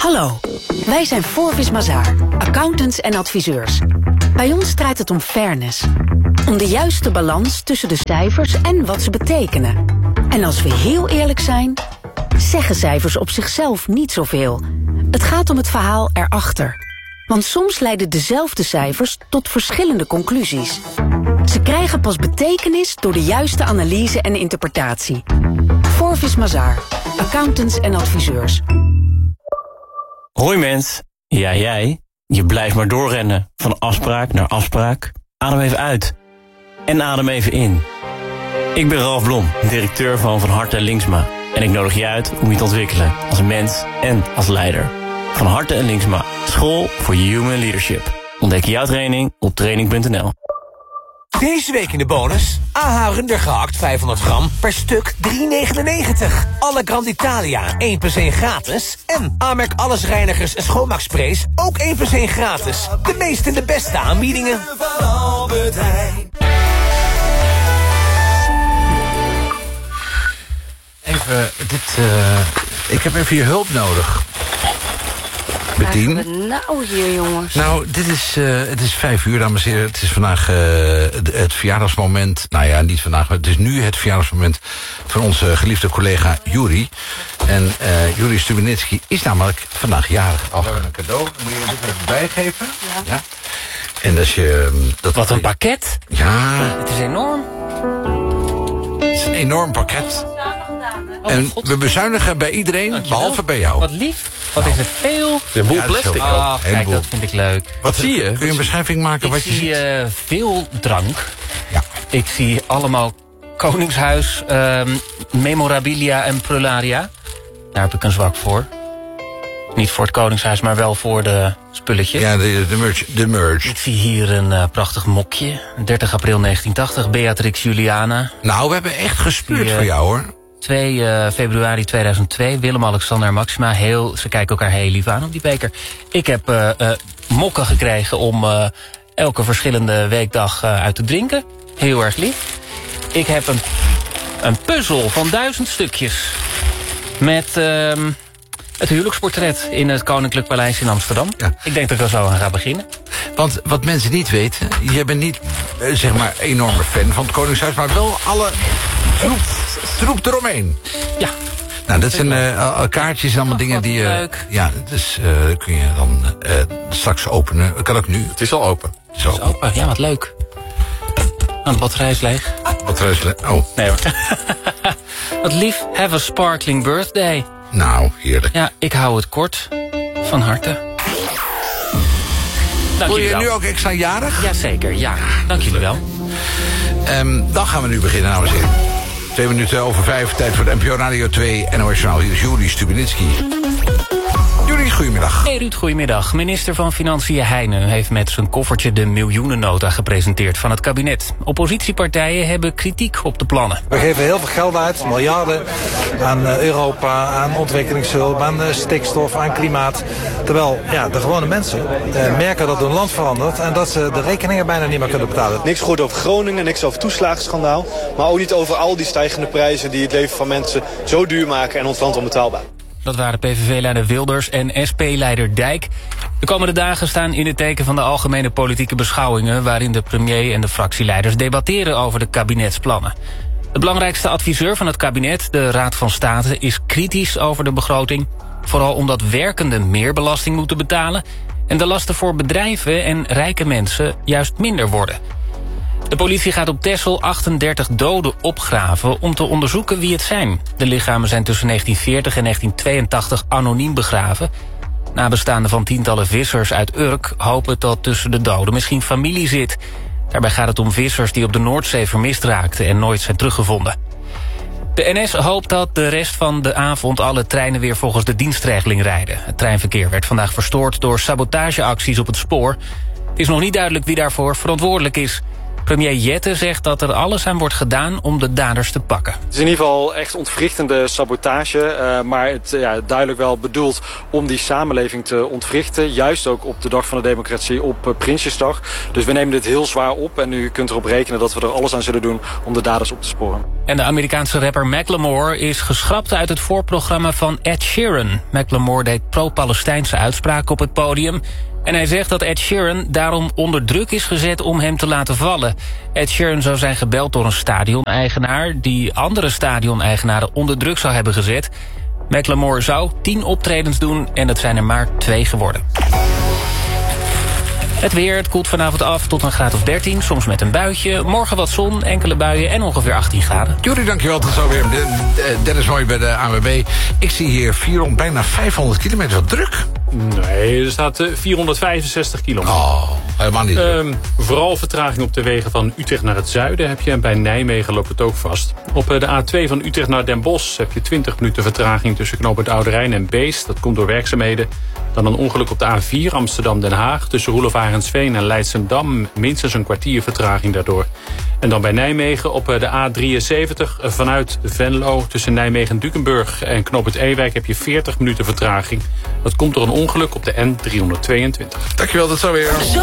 Hallo, wij zijn Forvis Mazars, accountants en adviseurs. Bij ons draait het om fairness. Om de juiste balans tussen de cijfers en wat ze betekenen. En als we heel eerlijk zijn, zeggen cijfers op zichzelf niet zoveel. Het gaat om het verhaal erachter. Want soms leiden dezelfde cijfers tot verschillende conclusies. Ze krijgen pas betekenis door de juiste analyse en interpretatie. Forvis Mazars, accountants en adviseurs. Hoi mens, ja jij, je blijft maar doorrennen. Van afspraak naar afspraak. Adem even uit. En adem even in. Ik ben Ralf Blom, directeur van Harte en Linksma. En ik nodig je uit om je te ontwikkelen als mens en als leider. Van Harte en Linksma, school voor human leadership. Ontdek jouw training op training.nl. Deze week in de bonus. AH rundergehakt 500 gram per stuk 3,99. Alle Grand Italia 1 + 1 gratis. En Amerk allesreinigers en schoonmaaksprays ook 1 + 1 gratis. De meeste en de beste aanbiedingen. Even, ik heb even je hulp nodig. Bedien. Wat nou hier, jongens? Nou, het is 5 uur, dames en heren. Het is vandaag het verjaardagsmoment. Nou ja, niet vandaag, maar het is nu het verjaardagsmoment van onze geliefde collega Juri. En Juri Stubenitski is namelijk vandaag jarig. We hebben een cadeau, moet je dit even bijgeven? Ja. En als je... Wat een pakket. Ja. Het is enorm. Het is een enorm pakket. En we bezuinigen bij iedereen, behalve bij jou. Wat lief. Wat is het veel. Een boel plastic. Kijk, dat vind ik leuk. Wat zie je? Kun je een beschrijving maken wat je ziet? Ik zie veel drank. Ja. Ik zie allemaal Koningshuis, memorabilia en prularia. Daar heb ik een zwak voor. Niet voor het Koningshuis, maar wel voor de spulletjes. Ja, de merch. Ik zie hier een prachtig mokje. 30 april 1980, Beatrix Juliana. Nou, we hebben echt gespeurd voor jou, hoor. 2 februari 2002, Willem-Alexander en Maxima. Ze kijken elkaar heel lief aan op die beker. Ik heb mokken gekregen om elke verschillende weekdag uit te drinken. Heel erg lief. Ik heb een puzzel van 1000 stukjes. Met het huwelijksportret in het Koninklijk Paleis in Amsterdam. Ja. Ik denk dat ik er zo aan ga beginnen. Want wat mensen niet weten, je bent niet, zeg maar, enorme fan van het Koningshuis, maar wel alle troep eromheen. Ja. Nou, dat zijn kaartjes en allemaal dingen die je... Leuk. Ja, dus kun je dan straks openen. Dat kan ook nu. Het is al open. Zo. Het is open. Ja, wat leuk. De batterij is leeg. Oh. Nee hoor. Wat lief. Have a sparkling birthday. Nou, heerlijk. Ja, ik hou het kort. Van harte. Dank Voel je jullie nu wel. ook extra jarig? Jazeker, ja. Dank jullie wel. Dan gaan we nu beginnen, dames en heren. 2 minuten over 5, tijd voor de NPO Radio 2 NOS Journaal. Hier is Juri Stubenitski. Juri, goedemiddag. Hey Ruud, goedemiddag. Minister van Financiën Heijnen heeft met zijn koffertje de miljoenennota gepresenteerd van het kabinet. Oppositiepartijen hebben kritiek op de plannen. We geven heel veel geld uit, miljarden, aan Europa, aan ontwikkelingshulp, aan stikstof, aan klimaat. Terwijl de gewone mensen merken dat hun land verandert en dat ze de rekeningen bijna niet meer kunnen betalen. Niks gehoord over Groningen, niks over toeslagenschandaal, maar ook niet over al die stijgende prijzen die het leven van mensen zo duur maken en ons land onbetaalbaar. Dat waren PVV-leider Wilders en SP-leider Dijk. De komende dagen staan in het teken van de algemene politieke beschouwingen, waarin de premier en de fractieleiders debatteren over de kabinetsplannen. De belangrijkste adviseur van het kabinet, de Raad van State, is kritisch over de begroting. Vooral omdat werkenden meer belasting moeten betalen en de lasten voor bedrijven en rijke mensen juist minder worden. De politie gaat op Texel 38 doden opgraven om te onderzoeken wie het zijn. De lichamen zijn tussen 1940 en 1982 anoniem begraven. Nabestaanden van tientallen vissers uit Urk hopen dat tussen de doden misschien familie zit. Daarbij gaat het om vissers die op de Noordzee vermist raakten en nooit zijn teruggevonden. De NS hoopt dat de rest van de avond alle treinen weer volgens de dienstregeling rijden. Het treinverkeer werd vandaag verstoord door sabotageacties op het spoor. Het is nog niet duidelijk wie daarvoor verantwoordelijk is. Premier Jette zegt dat er alles aan wordt gedaan om de daders te pakken. Het is in ieder geval echt ontwrichtende sabotage, maar het duidelijk wel bedoeld om die samenleving te ontwrichten. Juist ook op de Dag van de Democratie, op Prinsjesdag. Dus we nemen dit heel zwaar op en u kunt erop rekenen dat we er alles aan zullen doen om de daders op te sporen. En de Amerikaanse rapper Macklemore is geschrapt uit het voorprogramma van Ed Sheeran. Macklemore deed pro-Palestijnse uitspraken op het podium. En hij zegt dat Ed Sheeran daarom onder druk is gezet om hem te laten vallen. Ed Sheeran zou zijn gebeld door een stadioneigenaar die andere stadioneigenaren onder druk zou hebben gezet. Macklemore zou 10 optredens doen en dat zijn er maar 2 geworden. Het weer, het koelt vanavond af tot een graad of 13, soms met een buitje. Morgen wat zon, enkele buien en ongeveer 18 graden. Juri, dankjewel. Tot zo weer. Dennis Mooi bij de ANWB. Ik zie hier bijna 500 kilometer. Wat druk. Nee, er staat 465 kilometer. Oh, helemaal niet druk. Vooral vertraging op de wegen van Utrecht naar het zuiden heb je. En bij Nijmegen loopt het ook vast. Op de A2 van Utrecht naar Den Bosch heb je 20 minuten vertraging tussen knooppunt Oude Rijn en Beest. Dat komt door werkzaamheden. Dan een ongeluk op de A4 Amsterdam-Den Haag. Tussen Roelof Arendsveen en Leidschendam. Minstens een kwartier vertraging daardoor. En dan bij Nijmegen op de A73 vanuit Venlo. Tussen Nijmegen en Dukenburg en knooppunt Ewijk heb je 40 minuten vertraging. Dat komt door een ongeluk op de N322. Dankjewel, tot zo weer.